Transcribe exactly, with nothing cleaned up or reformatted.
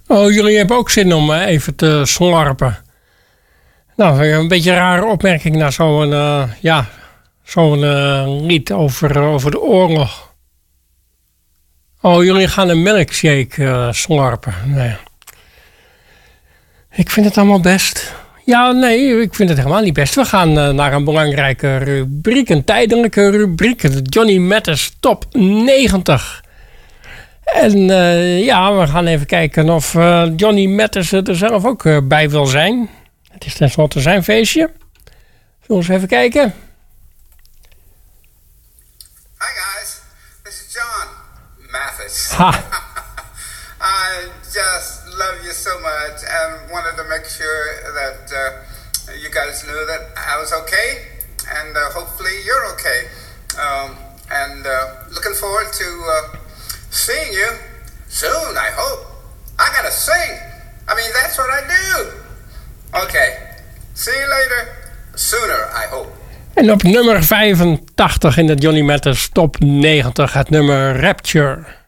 Oh, jullie hebben ook zin om uh, even te slorpen. Nou, een beetje een rare opmerking naar zo'n uh, ja, zo'n uh, lied over, uh, over de oorlog. Oh, jullie gaan een milkshake uh, slorpen. Nee. Ik vind het allemaal best. Ja, nee, ik vind het helemaal niet best. We gaan uh, naar een belangrijke rubriek, een tijdelijke rubriek. De Johnny Mathis Top negentig. En uh, ja, we gaan even kijken of uh, Johnny Mathis er zelf ook uh, bij wil zijn. Het is tenslotte zijn feestje. Zullen we eens even kijken? Hi guys, this is John Mathis. Ha. I just love you so much and wanted to make sure that uh, you guys knew that I was okay and uh, hopefully you're okay. Um, and uh, looking forward to uh, seeing you soon, I hope. I gotta sing. I mean, that's what I do. Okay, see you later. Sooner, I hope. En op nummer vijfentachtig in de Johnny Mathis Top negentig het nummer Rapture.